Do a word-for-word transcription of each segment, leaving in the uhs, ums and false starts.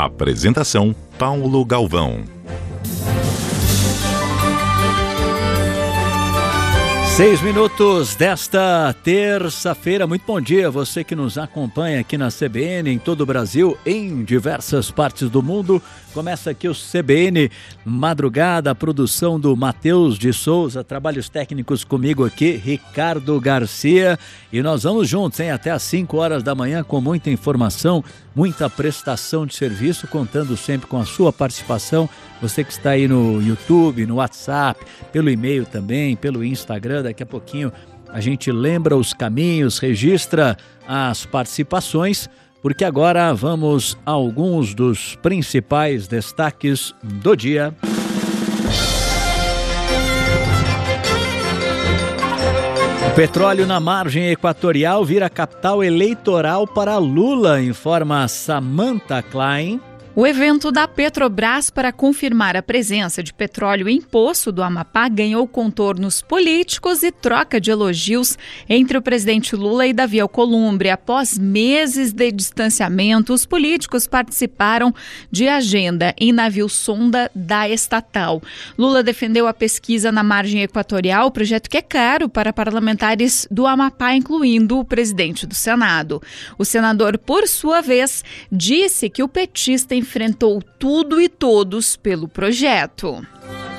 Apresentação: Paulo Galvão. Seis minutos desta terça-feira. Muito bom dia, você que nos acompanha aqui na C B N, em todo o Brasil, em diversas partes do mundo. Começa aqui o C B N Madrugada, a produção do Matheus de Souza, trabalhos técnicos comigo aqui, Ricardo Garcia. E nós vamos juntos, hein, até às cinco horas da manhã, com muita informação, muita prestação de serviço, contando sempre com a sua participação. Você que está aí no YouTube, no WhatsApp, pelo e-mail também, pelo Instagram, daqui a pouquinho a gente lembra os caminhos, registra as participações, porque agora vamos a alguns dos principais destaques do dia. O petróleo na margem equatorial vira capital eleitoral para Lula, informa Samantha Klein. O evento da Petrobras para confirmar a presença de petróleo em poço do Amapá ganhou contornos políticos e troca de elogios entre o presidente Lula e Davi Alcolumbre. Após meses de distanciamento, os políticos participaram de agenda em navio-sonda da estatal. Lula defendeu a pesquisa na margem equatorial, projeto que é caro para parlamentares do Amapá, incluindo o presidente do Senado. O senador, por sua vez, disse que o petista enfrentou tudo e todos pelo projeto.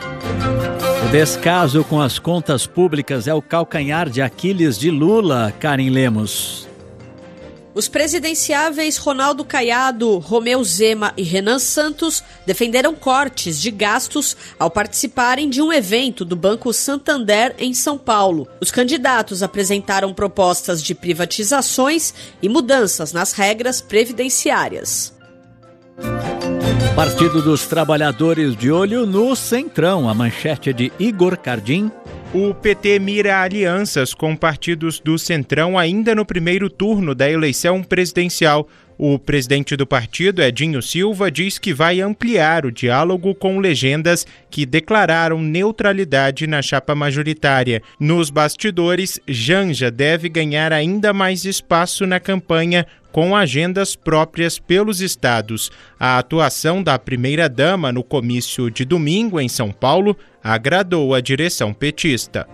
O descaso com as contas públicas é o calcanhar de Aquiles de Lula, Karen Lemos. Os presidenciáveis Ronaldo Caiado, Romeu Zema e Renan Santos defenderam cortes de gastos ao participarem de um evento do Banco Santander em São Paulo. Os candidatos apresentaram propostas de privatizações e mudanças nas regras previdenciárias. Partido dos Trabalhadores de olho no Centrão, a manchete é de Igor Cardim. O P T mira alianças com partidos do Centrão ainda no primeiro turno da eleição presidencial. O presidente do partido, Edinho Silva, diz que vai ampliar o diálogo com legendas que declararam neutralidade na chapa majoritária. Nos bastidores, Janja deve ganhar ainda mais espaço na campanha, com agendas próprias pelos estados. A atuação da primeira-dama no comício de domingo em São Paulo agradou a direção petista.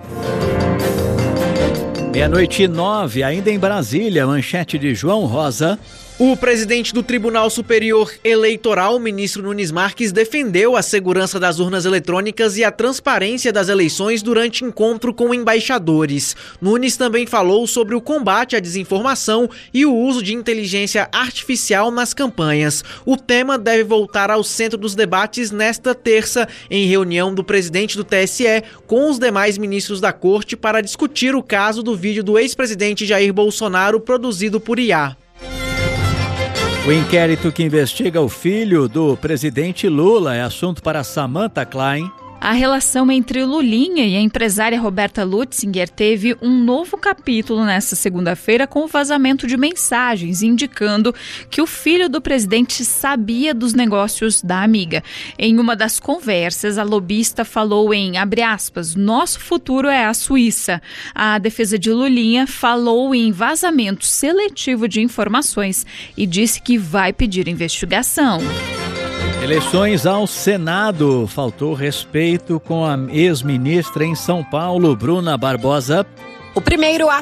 Meia-noite e nove, ainda em Brasília, manchete de João Rosa. O presidente do Tribunal Superior Eleitoral, ministro Nunes Marques, defendeu a segurança das urnas eletrônicas e a transparência das eleições durante encontro com embaixadores. Nunes também falou sobre o combate à desinformação e o uso de inteligência artificial nas campanhas. O tema deve voltar ao centro dos debates nesta terça, em reunião do presidente do T S E com os demais ministros da Corte para discutir o caso do vídeo do ex-presidente Jair Bolsonaro produzido por I A. O inquérito que investiga o filho do presidente Lula é assunto para Samantha Klein. A relação entre Lulinha e a empresária Roberta Lutzinger teve um novo capítulo nesta segunda-feira com o vazamento de mensagens indicando que o filho do presidente sabia dos negócios da amiga. Em uma das conversas, a lobista falou em, abre aspas, nosso futuro é a Suíça. A defesa de Lulinha falou em vazamento seletivo de informações e disse que vai pedir investigação. Eleições ao Senado. Faltou respeito com a ex-ministra em São Paulo, Bruna Barbosa. O primeiro ato